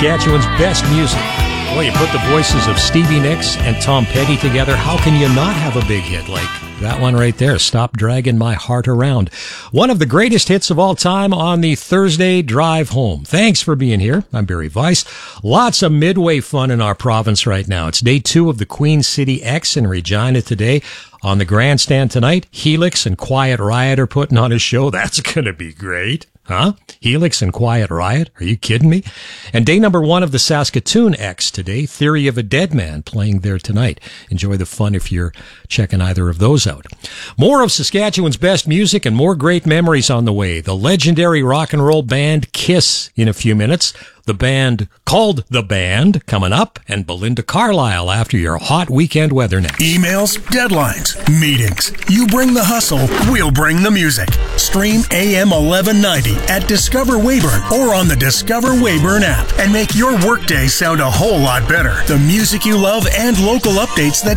Saskatchewan's best music. Well, you put the voices of Stevie Nicks and Tom Petty together, how can you not have a big hit like that one right there, Stop Dragging My Heart Around? One of the greatest hits of all time on the Thursday drive home. Thanks for being here. I'm Barry Weiss. Lots of midway fun in our province right now. It's day 2 of the Queen City X in Regina today. On the grandstand tonight, Helix and Quiet Riot are putting on a show. That's going to be great. Huh? Helix and Quiet Riot? Are you kidding me? And day number 1 of the Saskatoon X today, Theory of a Dead Man, playing there tonight. Enjoy the fun if you're checking either of those out. More of Saskatchewan's best music and more great memories on the way. The legendary rock and roll band Kiss in a few minutes. The band called The Band coming up, and Belinda Carlisle after your hot weekend weather next. Emails, deadlines, meetings. You bring the hustle, we'll bring the music. Stream AM 1190 at Discover Weyburn or on the Discover Weyburn app and make your workday sound a whole lot better. The music you love and local updates that